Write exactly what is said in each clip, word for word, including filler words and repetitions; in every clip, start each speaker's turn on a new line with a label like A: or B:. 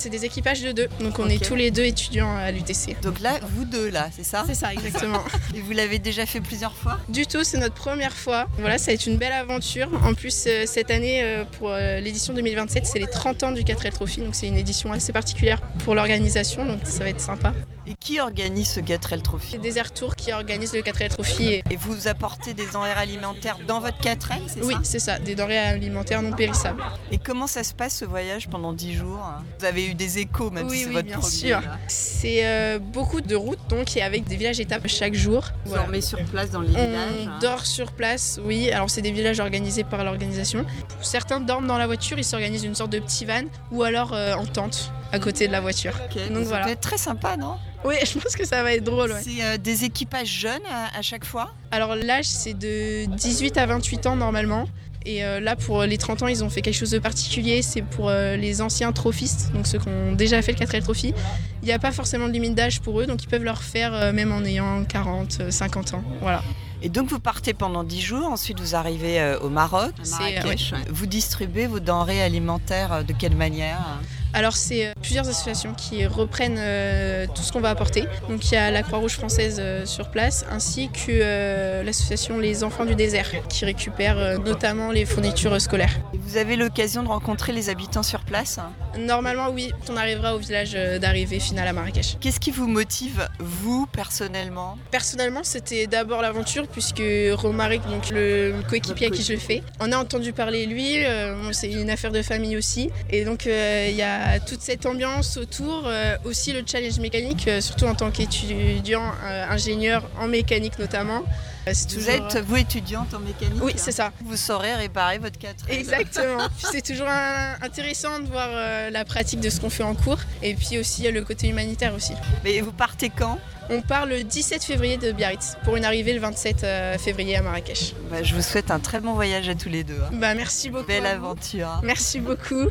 A: C'est des équipages de deux, donc on
B: Ok.
A: est tous les deux étudiants à l'U T C.
B: Donc là, vous deux là, c'est ça?
A: C'est ça, exactement.
B: Et vous l'avez déjà fait plusieurs fois?
A: Du tout, c'est notre première fois. Voilà, ça va être une belle aventure. En plus, euh, cette année, euh, pour euh, l'édition deux mille vingt-sept, c'est les trente ans du quatre L Trophy, donc c'est une édition assez particulière pour l'organisation, donc ça va être sympa.
B: Et qui organise ce quatre L Trophy?
A: C'est Desert Tour qui organise le quatre L Trophy. Et...
B: Et vous apportez des denrées alimentaires dans votre quatre L, c'est
A: Oui,
B: ça?
A: c'est ça, des denrées alimentaires non périssables.
B: Et comment ça se passe ce voyage pendant dix jours? Vous avez eu des échos, même
A: Oui,
B: si c'est
A: oui,
B: votre
A: bien
B: premier.
A: sûr.
B: là.
A: C'est euh, beaucoup de routes, donc, et avec des villages étapes chaque jour.
B: Vous
A: Voilà.
B: dormez sur place dans les villages?
A: On
B: hein.
A: dort sur place, oui. Alors c'est des villages organisés par l'organisation. Certains dorment dans la voiture, ils s'organisent une sorte de petit van ou alors euh, en tente à côté de la voiture.
B: Ok,
A: Donc
B: ça
A: voilà.
B: peut être très sympa, non?
A: Oui, je pense que ça va être drôle. Ouais.
B: C'est euh, des équipages jeunes à, à chaque fois?
A: Alors l'âge c'est de dix-huit à vingt-huit ans normalement. Et euh, là pour les trente ans ils ont fait quelque chose de particulier, c'est pour euh, les anciens trophistes, donc ceux qui ont déjà fait le quatre L Trophy. Il n'y a pas forcément de limite d'âge pour eux, donc ils peuvent le refaire euh, même en ayant quarante, cinquante ans. Voilà.
B: Et donc vous partez pendant dix jours, ensuite vous arrivez euh, au Maroc. À
A: C'est,
B: Marrakech.
A: ouais.
B: Vous distribuez vos denrées alimentaires euh, de quelle manière?
A: Alors c'est euh, plusieurs associations qui reprennent euh, tout ce qu'on va apporter. Donc il y a la Croix-Rouge française euh, sur place ainsi que euh, l'association Les Enfants du Désert qui récupère euh, notamment les fournitures scolaires.
B: Et vous avez l'occasion de rencontrer les habitants sur place?
A: Normalement oui, on arrivera au village euh, d'arrivée finale à Marrakech.
B: Qu'est-ce qui vous motive, vous, personnellement?
A: Personnellement c'était d'abord l'aventure puisque Romaric, donc le coéquipier à qui je le fais, on a entendu parler lui, euh, bon, c'est une affaire de famille aussi. Et donc euh, il y a toute cette ambiance autour, euh, aussi le challenge mécanique, euh, surtout en tant qu'étudiant, euh, ingénieur en mécanique notamment. Euh, c'est
B: Vous
A: toujours...
B: êtes, vous, étudiante en mécanique?
A: Oui, c'est ça.
B: Vous saurez réparer votre quatre L.
A: Exactement. Puis c'est toujours un- intéressant de voir euh, la pratique de ce qu'on fait en cours et puis aussi euh, le côté humanitaire aussi.
B: Mais vous partez quand?
A: On part le dix-sept février de Biarritz pour une arrivée le vingt-sept euh, février à Marrakech.
B: Bah, je vous souhaite un très bon voyage à tous les deux. hein.
A: Bah, merci beaucoup.
B: Belle
A: à vous.
B: aventure. hein.
A: Merci beaucoup.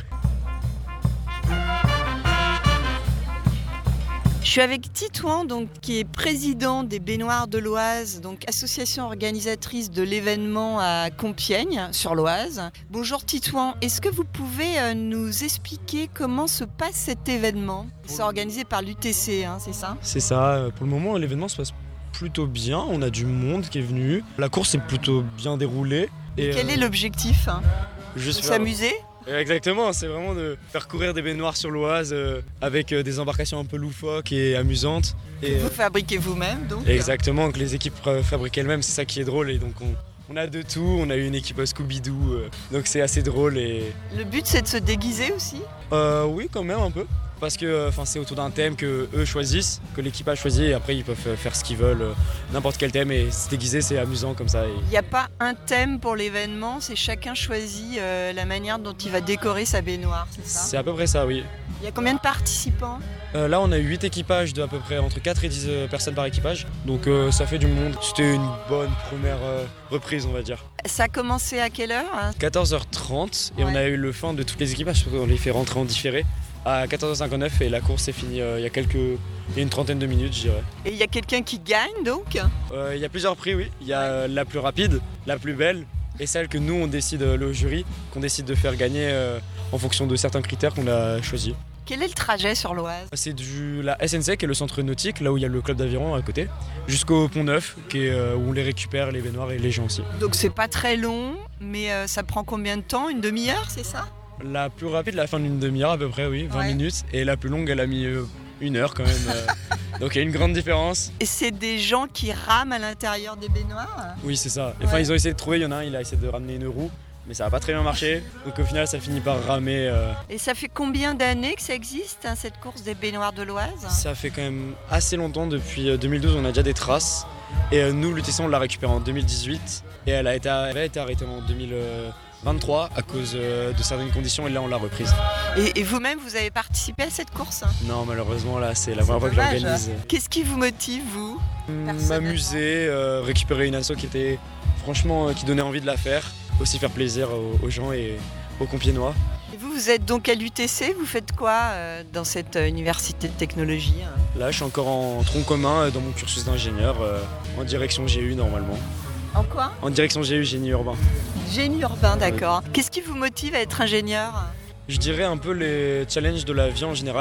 B: Je suis avec Titouan, donc, qui est président des Baignoires de l'Oise, donc association organisatrice de l'événement à Compiègne, sur l'Oise. Bonjour Titouan, est-ce que vous pouvez euh, nous expliquer comment se passe cet événement? C'est organisé par l'U T C, hein, c'est ça?
C: C'est ça, pour le moment l'événement se passe plutôt bien, on a du monde qui est venu, la course est plutôt bien déroulée. Et
B: Quel
C: euh,
B: est l'objectif? hein
C: juste
B: De
C: faire-
B: s'amuser?
C: Exactement, c'est vraiment de faire courir des baignoires sur l'Oise euh, avec euh, des embarcations un peu loufoques et amusantes. Et,
B: Vous
C: euh,
B: fabriquez vous-même, donc?
C: exactement, que les équipes euh, fabriquent elles-mêmes, c'est ça qui est drôle. Et donc on, on a de tout, on a eu une équipe Scooby-Doo, euh, donc c'est assez drôle. Et
B: Le but, c'est de se déguiser aussi?
C: euh, oui, quand même un peu. Parce que euh, c'est autour d'un thème que eux choisissent, que l'équipe a choisi, et après ils peuvent euh, faire ce qu'ils veulent, euh, n'importe quel thème, et se déguiser c'est amusant comme ça. Et...
B: Il n'y a pas un thème pour l'événement, c'est chacun choisit euh, la manière dont il va décorer sa baignoire, c'est ça?
C: C'est à peu près ça, oui.
B: Il y a combien de participants?
C: Euh, là on a eu huit équipages de à peu près entre quatre et dix euh, personnes par équipage, donc euh, ça fait du monde. C'était une bonne première euh, reprise on va dire.
B: Ça a commencé à quelle heure? hein
C: quatorze heures trente et
B: Ouais.
C: on a eu le fin de toutes les équipages, on les fait rentrer en différé à quatorze heures cinquante-neuf et la course est finie euh, il y a quelques... il y a une trentaine de minutes je dirais.
B: Et il y a quelqu'un qui gagne donc?
C: Euh, Il y a plusieurs prix, oui. Il y a euh, la plus rapide, la plus belle et celle que nous on décide, euh, le jury, qu'on décide de faire gagner euh, en fonction de certains critères qu'on a choisis.
B: Quel est le trajet sur l'Oise?
C: C'est du la S N C qui est le centre nautique, là où il y a le club d'aviron à côté, jusqu'au Pont Neuf, qui est, euh, où on les récupère, les baignoires et les gens aussi.
B: Donc c'est pas très long, mais euh, ça prend combien de temps? Une demi-heure, c'est ça?
C: La plus rapide, la fin d'une demi-heure à peu près, oui, vingt
B: Ouais.
C: minutes, et la plus longue, elle a mis euh, une heure quand même. euh. Donc il y a une grande différence.
B: Et c'est des gens qui rament à l'intérieur des baignoires?
C: Oui, c'est ça. Enfin,
B: Ouais.
C: ils ont essayé de trouver, il y en a un, il a essayé de ramener une roue, mais ça n'a pas très bien marché. Donc au final, ça finit par ramer. euh.
B: Et ça fait combien d'années que ça existe, hein, cette course des baignoires de l'Oise?
C: Ça fait quand même assez longtemps, depuis euh, deux mille douze, on a déjà des traces. Et euh, nous, l'U T C, on l'a récupérée en deux mille dix-huit. Et elle a été, elle a été arrêtée en deux mille vingt-trois à cause euh, de certaines conditions, et là, on l'a reprise.
B: Et, et vous-même, vous avez participé à cette course?
C: Non, malheureusement, là, c'est la
B: C'est
C: première fois que je
B: dommage.
C: l'organise.
B: Qu'est-ce qui vous motive, vous? Personnellement.
C: M'amuser, euh, récupérer une asso qui était, franchement, euh, qui donnait envie de la faire. Aussi faire plaisir aux, aux gens et aux Compiègnois.
B: Et vous, vous êtes donc à l'U T C, vous faites quoi euh, dans cette euh, université de technologie? hein
C: Là, je suis encore en tronc commun euh, dans mon cursus d'ingénieur, euh, en direction G U normalement.
B: En quoi?
C: En direction G U, génie urbain.
B: Génie urbain, d'accord. Qu'est-ce qui vous motive à être ingénieur?
C: Je dirais un peu les challenges de la vie en général.